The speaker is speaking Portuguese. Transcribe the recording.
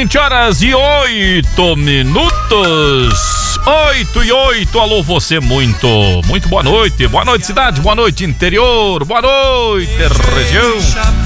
20h08. 8:08. Alô, você muito boa noite. Boa noite, cidade. Boa noite, interior. Boa noite, região.